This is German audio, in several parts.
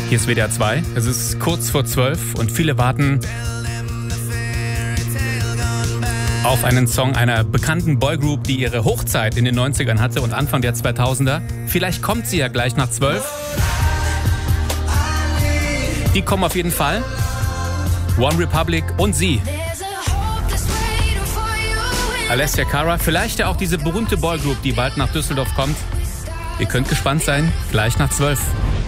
Hier ist WDR 2. Es ist kurz vor 12 und viele warten auf einen Song einer bekannten Boygroup, die ihre Hochzeit in den 90ern hatte und Anfang der 2000er. Vielleicht kommt sie ja gleich nach 12. Die kommen auf jeden Fall. One Republic und sie. Alessia Cara, vielleicht ja auch diese berühmte Boygroup, die bald nach Düsseldorf kommt. Ihr könnt gespannt sein, gleich nach 12.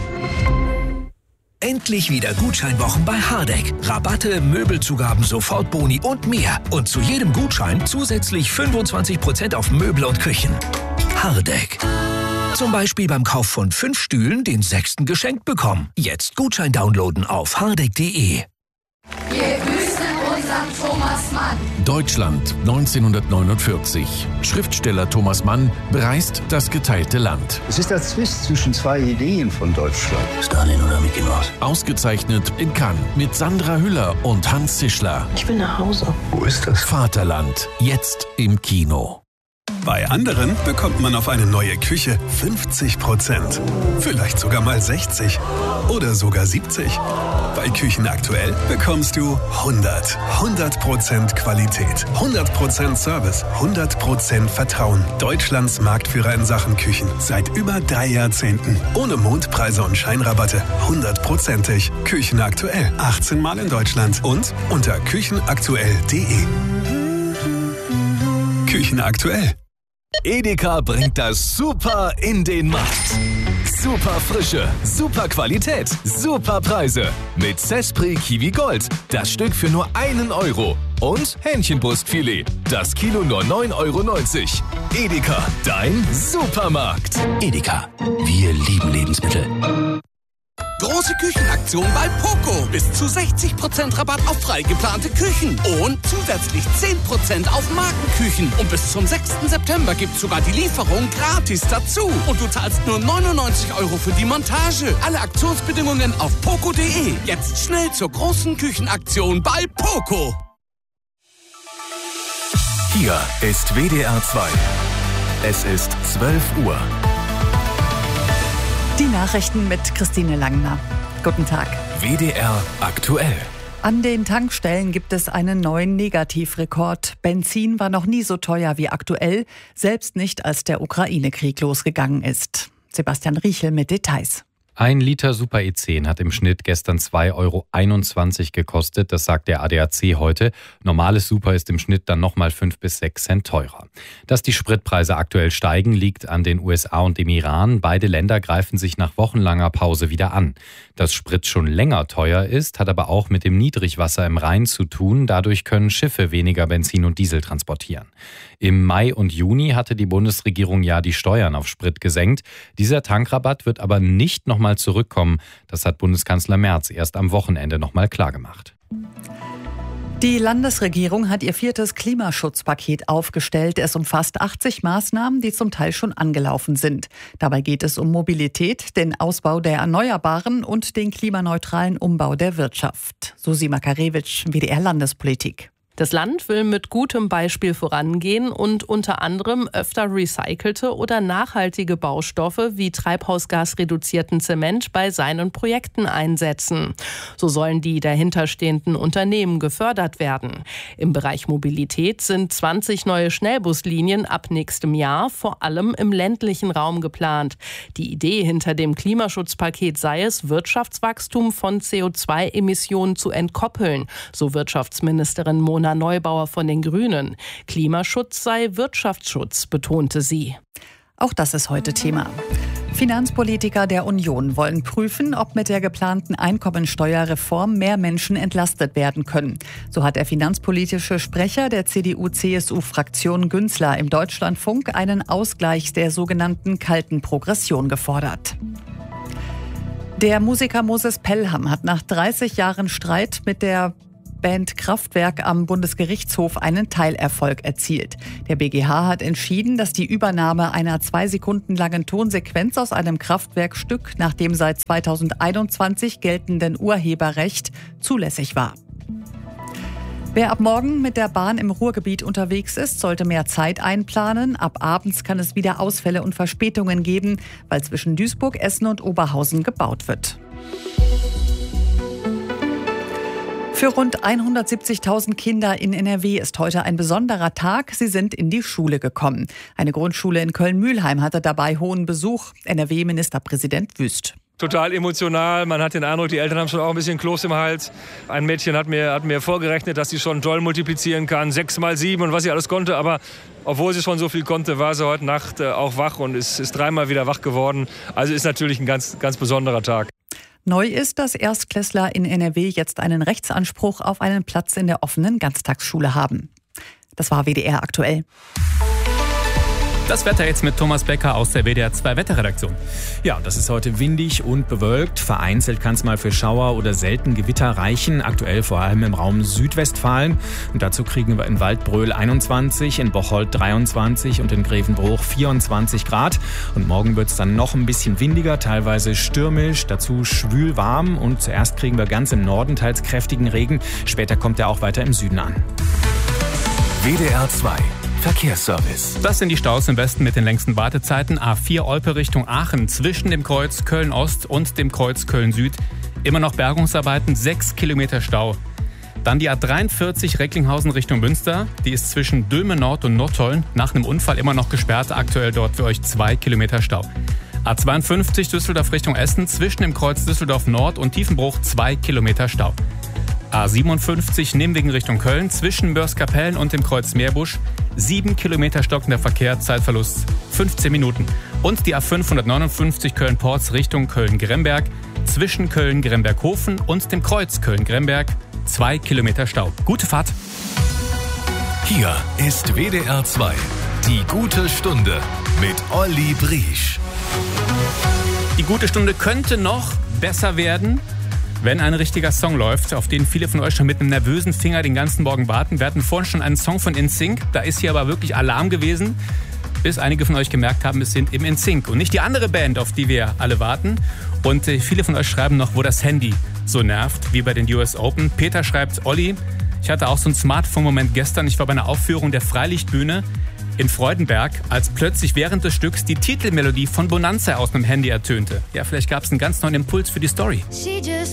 Endlich wieder Gutscheinwochen bei Hardegg. Rabatte, Möbelzugaben, Sofortboni und mehr. Und zu jedem Gutschein zusätzlich 25% auf Möbel und Küchen. Hardegg. Zum Beispiel beim Kauf von 5 Stühlen den 6. geschenkt bekommen. Jetzt Gutschein downloaden auf hardegg.de. Wir grüßen unseren Thomas Mann. Deutschland 1949. Schriftsteller Thomas Mann bereist das geteilte Land. Es ist der Zwist zwischen zwei Ideen von Deutschland. Stalin oder Mickey Mouse? Ausgezeichnet in Cannes mit Sandra Hüller und Hans Zischler. Ich will nach Hause. Wo ist das? Vaterland, jetzt im Kino. Bei anderen bekommt man auf eine neue Küche 50%. Vielleicht sogar mal 60 oder sogar 70. Bei Küchen aktuell bekommst du 100% Qualität, 100% Service, 100% Vertrauen. Deutschlands Marktführer in Sachen Küchen seit über 3 Jahrzehnten. Ohne Mondpreise und Scheinrabatte, 100%ig. Küchen aktuell, 18 Mal in Deutschland und unter küchenaktuell.de. Küchen aktuell. Edeka bringt das Super in den Markt. Super Frische, super Qualität, super Preise. Mit Cespri Kiwi Gold. Das Stück für nur 1 Euro. Und Hähnchenbrustfilet. Das Kilo nur 9,90 Euro. Edeka, dein Supermarkt. Edeka. Wir lieben Lebensmittel. Große Küchenaktion bei Poco. Bis zu 60% Rabatt auf frei geplante Küchen. Und zusätzlich 10% auf Markenküchen. Und bis zum 6. September gibt's sogar die Lieferung gratis dazu. Und du zahlst nur 99 Euro für die Montage. Alle Aktionsbedingungen auf poco.de. Jetzt schnell zur großen Küchenaktion bei Poco. Hier ist WDR 2. Es ist 12 Uhr. Die Nachrichten mit Christine Langner. Guten Tag. WDR aktuell. An den Tankstellen gibt es einen neuen Negativrekord. Benzin war noch nie so teuer wie aktuell, selbst nicht als der Ukraine-Krieg losgegangen ist. Sebastian Riechel mit Details. 1 Liter Super E10 hat im Schnitt gestern 2,21 Euro gekostet. Das sagt der ADAC heute. Normales Super ist im Schnitt dann nochmal 5 bis 6 Cent teurer. Dass die Spritpreise aktuell steigen, liegt an den USA und dem Iran. Beide Länder greifen sich nach wochenlanger Pause wieder an. Dass Sprit schon länger teuer ist, hat aber auch mit dem Niedrigwasser im Rhein zu tun. Dadurch können Schiffe weniger Benzin und Diesel transportieren. Im Mai und Juni hatte die Bundesregierung ja die Steuern auf Sprit gesenkt. Dieser Tankrabatt wird aber nicht nochmal zurückkommen. Das hat Bundeskanzler Merz erst am Wochenende nochmal klargemacht. Die Landesregierung hat ihr 4. Klimaschutzpaket aufgestellt. Es umfasst 80 Maßnahmen, die zum Teil schon angelaufen sind. Dabei geht es um Mobilität, den Ausbau der Erneuerbaren und den klimaneutralen Umbau der Wirtschaft. Susi Makarewitsch, WDR Landespolitik. Das Land will mit gutem Beispiel vorangehen und unter anderem öfter recycelte oder nachhaltige Baustoffe wie treibhausgasreduzierten Zement bei seinen Projekten einsetzen. So sollen die dahinterstehenden Unternehmen gefördert werden. Im Bereich Mobilität sind 20 neue Schnellbuslinien ab nächstem Jahr vor allem im ländlichen Raum geplant. Die Idee hinter dem Klimaschutzpaket sei es, Wirtschaftswachstum von CO2-Emissionen zu entkoppeln, so Wirtschaftsministerin Mona Neubauer von den Grünen. Klimaschutz sei Wirtschaftsschutz, betonte sie. Auch das ist heute Thema. Finanzpolitiker der Union wollen prüfen, ob mit der geplanten Einkommensteuerreform mehr Menschen entlastet werden können. So hat der finanzpolitische Sprecher der CDU-CSU-Fraktion Günzler im Deutschlandfunk einen Ausgleich der sogenannten kalten Progression gefordert. Der Musiker Moses Pelham hat nach 30 Jahren Streit mit der Band Kraftwerk am Bundesgerichtshof einen Teilerfolg erzielt. Der BGH hat entschieden, dass die Übernahme einer 2 Sekunden langen Tonsequenz aus einem Kraftwerkstück nach dem seit 2021 geltenden Urheberrecht zulässig war. Wer ab morgen mit der Bahn im Ruhrgebiet unterwegs ist, sollte mehr Zeit einplanen. Ab abends kann es wieder Ausfälle und Verspätungen geben, weil zwischen Duisburg, Essen und Oberhausen gebaut wird. Für rund 170.000 Kinder in NRW ist heute ein besonderer Tag. Sie sind in die Schule gekommen. Eine Grundschule in Köln-Mühlheim hatte dabei hohen Besuch. NRW-Ministerpräsident Wüst. Total emotional. Man hat den Eindruck, die Eltern haben schon auch ein bisschen Kloß im Hals. Ein Mädchen hat mir vorgerechnet, dass sie schon toll multiplizieren kann. 6 mal 7 und was sie alles konnte. Aber obwohl sie schon so viel konnte, war sie heute Nacht auch wach und ist 3-mal wieder wach geworden. Also ist natürlich ein ganz, ganz besonderer Tag. Neu ist, dass Erstklässler in NRW jetzt einen Rechtsanspruch auf einen Platz in der offenen Ganztagsschule haben. Das war WDR aktuell. Das Wetter jetzt mit Thomas Becker aus der WDR 2 Wetterredaktion. Ja, das ist heute windig und bewölkt. Vereinzelt kann es mal für Schauer oder selten Gewitter reichen. Aktuell vor allem im Raum Südwestfalen. Und dazu kriegen wir in Waldbröl 21, in Bocholt 23 und in Grevenbruch 24 Grad. Und morgen wird es dann noch ein bisschen windiger, teilweise stürmisch, dazu schwül warm. Und zuerst kriegen wir ganz im Norden teils kräftigen Regen. Später kommt er auch weiter im Süden an. WDR 2 Verkehrsservice. Das sind die Staus im Westen mit den längsten Wartezeiten. A4 Olpe Richtung Aachen zwischen dem Kreuz Köln-Ost und dem Kreuz Köln-Süd. Immer noch Bergungsarbeiten, 6 Kilometer Stau. Dann die A43 Recklinghausen Richtung Münster. Die ist zwischen Dülme Nord und Nottoln nach einem Unfall immer noch gesperrt. Aktuell dort für euch 2 Kilometer Stau. A52 Düsseldorf Richtung Essen zwischen dem Kreuz Düsseldorf Nord und Tiefenbruch 2 Kilometer Stau. A57 Nimwegen Richtung Köln zwischen Mörs-Kapellen und dem Kreuz Meerbusch. 7 Kilometer stockender Verkehr, Zeitverlust 15 Minuten. Und die A559 Köln-Porz Richtung Köln-Gremberg zwischen Köln-Gremberg-Hofen und dem Kreuz Köln-Gremberg 2 Kilometer Stau. Gute Fahrt! Hier ist WDR 2, die gute Stunde mit Olli Briesch. Die gute Stunde könnte noch besser werden, wenn ein richtiger Song läuft, auf den viele von euch schon mit einem nervösen Finger den ganzen Morgen warten. Wir hatten vorhin schon einen Song von NSYNC, da ist hier aber wirklich Alarm gewesen, bis einige von euch gemerkt haben, es sind im NSYNC und nicht die andere Band, auf die wir alle warten. Und viele von euch schreiben noch, wo das Handy so nervt, wie bei den US Open. Peter schreibt, Olli, ich hatte auch so einen Smartphone-Moment gestern. Ich war bei einer Aufführung der Freilichtbühne in Freudenberg, als plötzlich während des Stücks die Titelmelodie von Bonanza aus einem Handy ertönte. Ja, vielleicht gab es einen ganz neuen Impuls für die Story.